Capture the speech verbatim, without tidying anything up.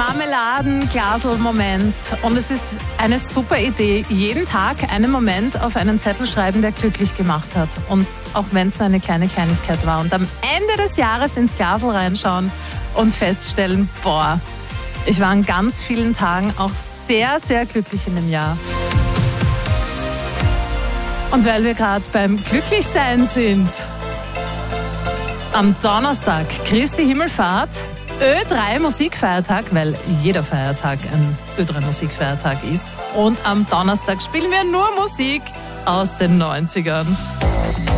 Marmeladen-Glasl-Moment. Und es ist eine super Idee. Jeden Tag einen Moment auf einen Zettel schreiben, der glücklich gemacht hat. Und auch wenn es nur eine kleine Kleinigkeit war. Und am Ende des Jahres ins Glasl reinschauen und feststellen, boah, ich war an ganz vielen Tagen auch sehr, sehr glücklich in dem Jahr. Und weil wir gerade beim Glücklichsein sind, am Donnerstag, Christi Himmelfahrt, Ö drei Musikfeiertag, weil jeder Feiertag ein Ö drei Musikfeiertag ist. Und am Donnerstag spielen wir nur Musik aus den neunzigern.